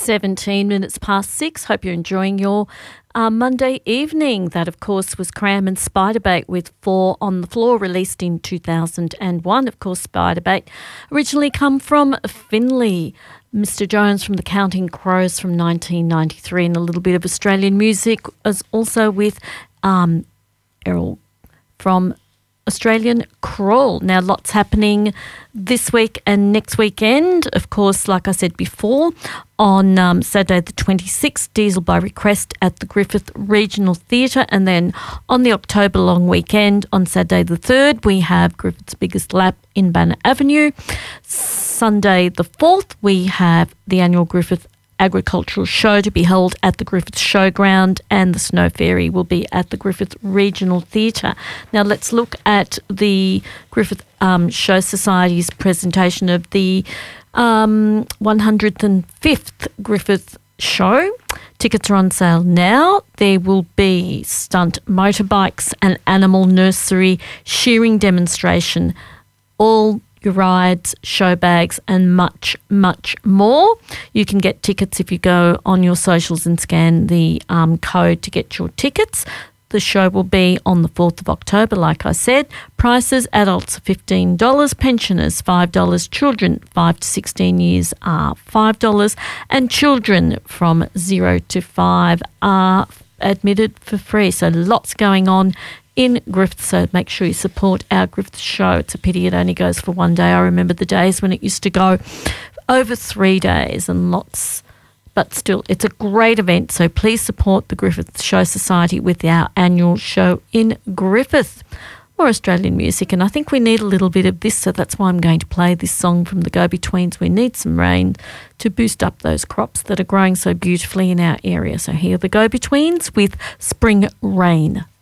17 minutes past 6. Hope you're enjoying your Monday evening. That, of course, was Cram and Spiderbait with Four on the Floor, released in 2001. Of course, Spiderbait originally come from Finley. Mr. Jones from the Counting Crows from 1993, and a little bit of Australian music as also with Errol from Australian Crawl. Now, lots happening this week and next weekend. Of course, like I said before, on Saturday the 26th, Diesel by Request at the Griffith Regional Theatre. And then on the October long weekend, on Saturday the 3rd, we have Griffith's Biggest Lap in Banner Avenue. Sunday the 4th, we have the annual Griffith Agricultural Show to be held at the Griffith Showground, and the Snow Fairy will be at the Griffith Regional Theatre. Now let's look at the Griffith Show Society's presentation of the 105th Griffith Show. Tickets are on sale now. There will be stunt motorbikes, an animal nursery, shearing demonstration, all your rides, show bags, and much, much more. You can get tickets if you go on your socials and scan the code to get your tickets. The show will be on the 4th of October, like I said. Prices, adults are $15, pensioners $5, children 5 to 16 years are $5, and children from 0 to 5 are admitted for free. So lots going on in Griffith, so make sure you support our Griffith show. It's a pity it only goes for one day. I remember the days when it used to go over 3 days and lots, but still, it's a great event. So please support the Griffith Show Society with our annual show in Griffith. More Australian music, and I think we need a little bit of this, so that's why I'm going to play this song from the Go-Betweens. We need some rain to boost up those crops that are growing so beautifully in our area. So here are the Go-Betweens with Spring Rain.